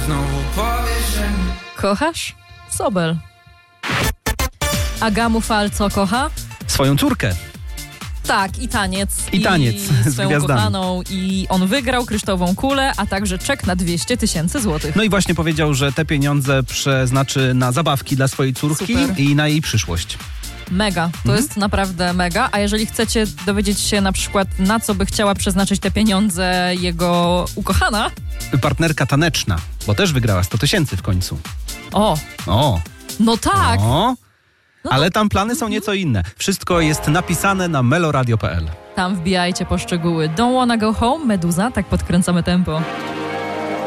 znowu powiesz, że mnie Kochasz? Sobel. Aga Mufal co kocha? Swoją córkę. Tak, i taniec. I taniec z swoją gwiazdami. kochaną. I on wygrał kryształową kulę, a także czek na 200 000 złotych. No i właśnie powiedział, że te pieniądze przeznaczy na zabawki dla swojej córki Super. i na jej przyszłość. Mega, to jest naprawdę mega. A jeżeli chcecie dowiedzieć się na przykład, na co by chciała przeznaczyć te pieniądze jego ukochana, Partnerka taneczna, bo też wygrała 100 000 w końcu. o, no tak. O. No Ale tam plany są nieco inne. Wszystko jest napisane na meloradio.pl. Tam wbijajcie po szczegóły. Don't wanna go home, Meduza, tak podkręcamy tempo.